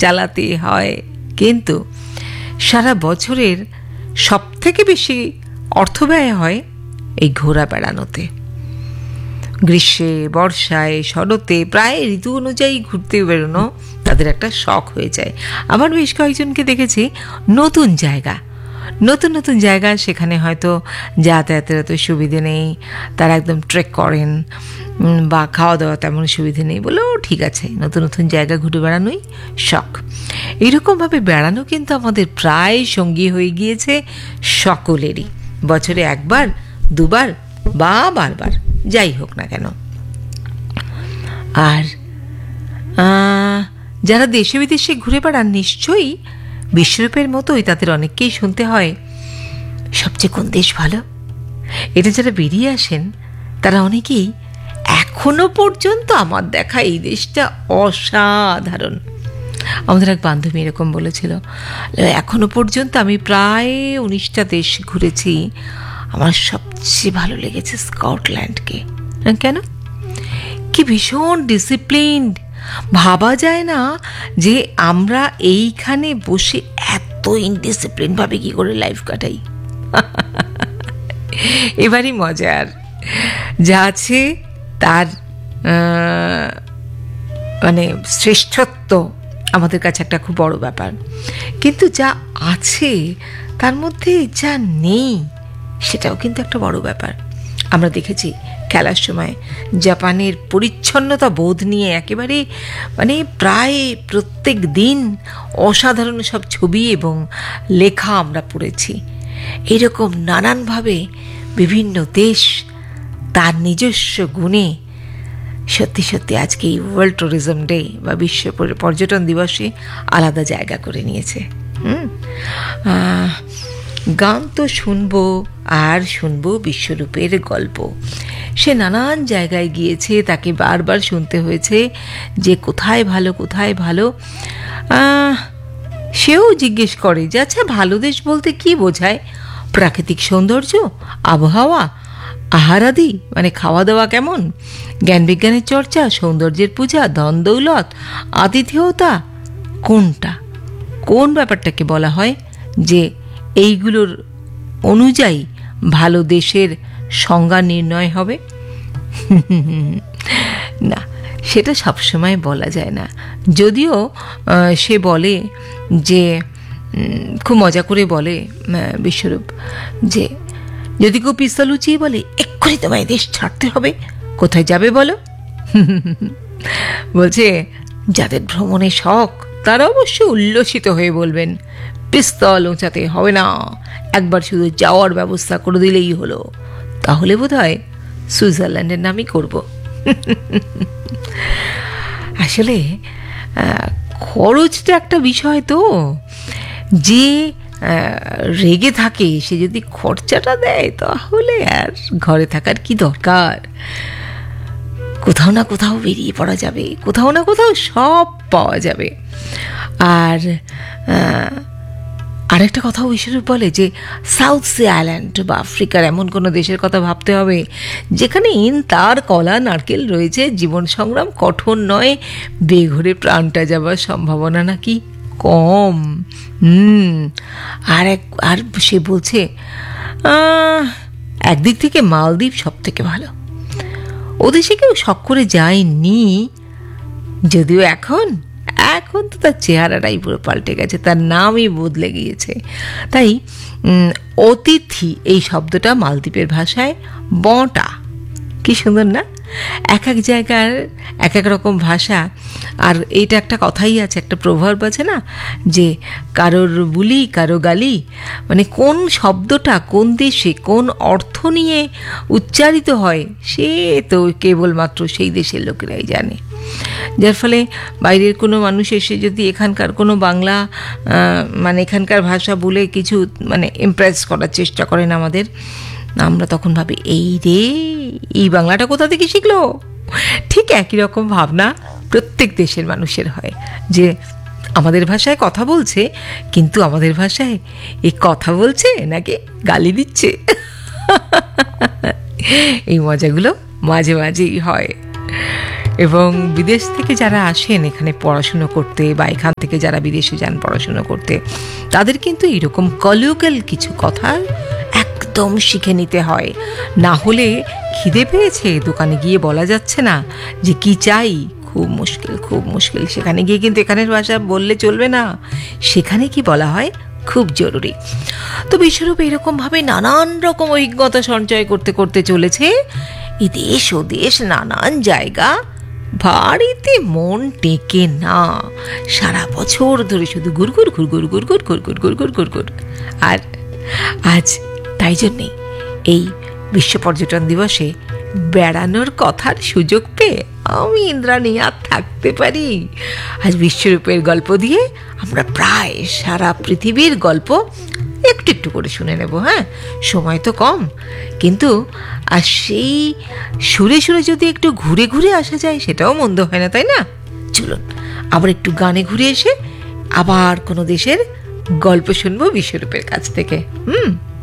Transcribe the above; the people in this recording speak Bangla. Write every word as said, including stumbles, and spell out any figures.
চালাতে হয়, কিন্তু সারা বছরের সব থেকে বেশি অর্থ ব্যয় হয় এই ঘোরা বেড়ানোতে। গ্রীষ্মে, বর্ষায়, শরতে প্রায় ঋতু অনুযায়ী ঘুরতে বেরোনো তাদের একটা শখ হয়ে যায়। আমার বেশ কয়েকজনকে দেখেছি নতুন জায়গা নতুন নতুন জায়গা, সেখানে হয়তো যাতায়াতের এত সুবিধে নেই, তারা একদম ট্রেক করেন, বা খাওয়া দাওয়া তেমন সুবিধে নেই বলেও ঠিক আছে, নতুন নতুন জায়গা ঘুরে বেড়ানোই শখ। এইরকমভাবে বেড়ানো কিন্তু আমাদের প্রায় সঙ্গী হয়ে গিয়েছে সকলেরই, বছরে একবার দুবার বা বারবার, যাই হোক না কেন। আর যারা দেশে বিদেশে ঘুরে বেড়ান, নিশ্চয়ই বিশ্বরূপের মতোই তাদের অনেককেই শুনতে হয় সবচেয়ে কোন দেশ ভালো। এটা যারা বেরিয়ে আসেন তারা অনেকেই এখনো পর্যন্ত আমার দেখা এই দেশটা অসাধারণ। আমাদের এক বান্ধবী এরকম বলেছিল, এখনো পর্যন্ত আমি প্রায় উনিশটা দেশ ঘুরেছি, আমার সবচেয়ে ভালো লেগেছে স্কটল্যান্ডকে। কেন? কি ভীষণ ডিসিপ্লিনড, ভাবা যায় না যে আমরা এইখানে বসে এত ইনডিসিপ্লিন ভাবে কি করে লাইফ কাটাই। এবারই মজার, যা আছে তার মানে শ্রেষ্ঠত্ব আমাদের কাছে একটা খুব বড় ব্যাপার, কিন্তু যা আছে তার মধ্যে যা নেই সেটাও কিন্তু একটা বড় ব্যাপার। আমরা দেখেছি খেলার সময় জাপানের পরিচ্ছন্নতা বোধ নিয়ে একেবারে মানে প্রায় প্রত্যেক দিন অসাধারণ সব ছবি এবং লেখা আমরা পড়েছি। এরকম নানানভাবে বিভিন্ন দেশ তার নিজস্ব গুণে সত্যি সত্যি আজকে এই ওয়ার্ল্ড ট্যুরিজম ডে বা বিশ্ব পর্যটন দিবসে আলাদা জায়গা করে নিয়েছে। হুম গান তো শুনবো আর শুনবো বিশ্বরূপের গল্প। সে নানান জায়গায় গিয়েছে, তাকে বারবার শুনতে হয়েছে যে কোথায় ভালো কোথায় ভালো। সেও জিজ্ঞেস করে যে আচ্ছা ভালো দেশ বলতে কি বোঝায়? প্রাকৃতিক সৌন্দর্য, আবহাওয়া, আহারাদি মানে খাওয়া দাওয়া কেমন, জ্ঞান বিজ্ঞানের চর্চা, সৌন্দর্যের পূজা, ধন দৌলত, আতিথেয়তা, কোনটা কোন ব্যাপারটাকে বলা হয় যে এইগুলোর অনুযায়ী ভালো দেশের সংজ্ঞা নির্ণয় হবে? না, সেটা সবসময় বলা যায় না। যদিও সে বলে যে খুব মজা করে বলে বিশ্বরূপ যে যদি কেউ পিস্তল উঁচিয়ে বলে এক্ষুনি তোমায় দেশ ছাড়তে হবে, কোথায় যাবে বলো? বলছে যাদের ভ্রমণের শখ তারা অবশ্য উল্লসিত হয়ে বলবেন পিস্তল উঁচাতে হবে না, একবার শুধু যাওয়ার ব্যবস্থা করে দিলেই হলো, তাহলে বোধ হয় সুইজারল্যান্ডের নামই করব। আসলে খরচটা একটা বিষয় তো, যে রেগে থাকে সে যদি খরচাটা দেয় তাহলে আর ঘরে থাকার কি দরকার। কোথাও না কোথাও বেরিয়ে পড়া যাবে, কোথাও না কোথাও সব পাওয়া যাবে। আর আরেকটা কথাও বিশ্বরূপ বলে যে সাউথ সি আইল্যান্ড বা আফ্রিকার এমন কোনো দেশের কথা ভাবতে হবে যেখানে ইন তার কলা নারকেল রয়েছে, জীবন সংগ্রাম কঠোর নয়, বেঘরে প্রাণটা যাবার সম্ভাবনা নাকি কম। হুম আর এক আর সে বলছে একদিক থেকে মালদ্বীপ সব থেকে ভালো। ও দেশে কেউ শখ করে যায়নি, যদিও এখন এখন তো তার চেহারাটাই পুরো পাল্টে গেছে, তার নামই বদলে গিয়েছে। তাই অতিথি এই শব্দটা মালদ্বীপের ভাষায় বটা। কি সুন্দর না, এক এক জায়গার এক এক রকম ভাষা। আর এইটা একটা কথাই আছে, একটা প্রভাব আছে না যে কারোর বুলি কারো গালি, মানে কোন শব্দটা কোন দেশে কোন অর্থ নিয়ে উচ্চারিত হয় সে তো কেবলমাত্র সেই দেশের লোকেরাই জানে। যার ফলে বাইরের কোনো মানুষ এসে যদি এখানকার কোনো বাংলা মানে এখানকার ভাষা বলে কিছু মানে ইমপ্রেস করার চেষ্টা করেন আমাদের, আমরা তখন ভাবি এই রে এই বাংলাটা কোথা থেকে শিখলো। ঠিক একই রকম ভাবনা প্রত্যেক দেশের মানুষের হয় যে আমাদের ভাষায় কথা বলছে, কিন্তু আমাদের ভাষায় এই কথা বলছে নাকি গালি দিচ্ছে। এই মজাগুলো মাঝে মাঝেই হয়। এবং বিদেশ থেকে যারা আসেন এখানে পড়াশুনো করতে বা এখান থেকে থেকে যারা বিদেশে যান পড়াশুনো করতে, তাদের কিন্তু এরকম কলিউগাল কিছু কথা একদম শিখে নিতে হয়। না হলে খিদে পেয়েছে, দোকানে গিয়ে বলা যাচ্ছে না যে কি চাই, খুব মুশকিল, খুব মুশকিল। সেখানে গিয়ে কিন্তু এখানের ভাষা বললে চলবে না, সেখানে কি বলা হয় খুব জরুরি। তো বিশ্বরূপ এরকমভাবে নানান রকম অভিজ্ঞতা সঞ্চয় করতে করতে চলেছে এই দেশ ও দেশ, নানান জায়গা। বাড়িতে মন টেকে না, সারা বছর ধরে শুধু গুড়গুড় ঘুরঘুর গুড়গুড় ঘুরঘুর গুড়গুড় ঘুরঘুর। আর আজ তাই জন্যেই এই বিশ্ব পর্যটন দিবসে বেড়ানোর কথার সুযোগ পেয়ে আমি ইন্দ্রাণী আর থাকতে পারি। আজ বিশ্বরূপের গল্প দিয়ে আমরা প্রায় সারা পৃথিবীর গল্প একটু একটু করে শুনে নেব। হ্যাঁ, সময় তো কম, কিন্তু আর সেই সুরে সুরে যদি একটু ঘুরে ঘুরে আসা যায় সেটাও মন্দ হয় না, তাই না? চলুন আবার একটু গানে ঘুরে এসে আবার কোনো দেশের গল্প শুনবো বিশ্বরূপের কাছ থেকে। হুম